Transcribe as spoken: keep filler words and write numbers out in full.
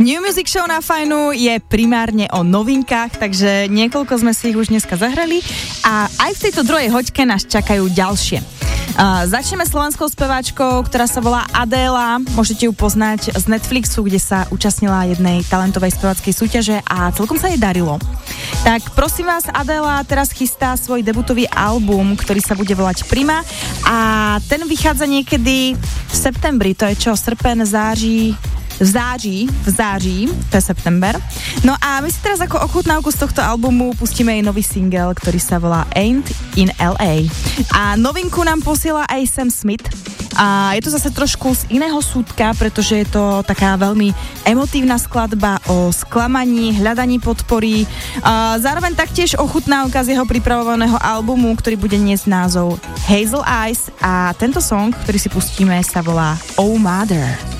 New Music Show na Fajnu je primárne o novinkách, takže niekoľko sme si ich už dneska zahrali a aj v tejto druhej hoďke nás čakajú ďalšie. Uh, začneme slovenskou speváčkou, ktorá sa volá Adéla. Môžete ju poznať z Netflixu, kde sa účastnila jednej talentovej speváckej súťaže a celkom sa jej darilo. Tak prosím vás, Adéla teraz chystá svoj debutový album, ktorý sa bude volať Prima a ten vychádza niekedy v septembri, to je čo, srpen, září... V září, v září, to je september. No a my si teraz ako ochutnávku z tohto albumu pustíme jej nový single, ktorý sa volá Ain't in el ej. A novinku nám posiela aj Sam Smith. A je to zase trošku z iného súdka, pretože je to taká veľmi emotívna skladba o sklamaní, hľadaní podpory. A zároveň taktiež ochutnávka z jeho pripravovaného albumu, ktorý bude niesť názov Hazel Eyes a tento song, ktorý si pustíme, sa volá Oh Mother.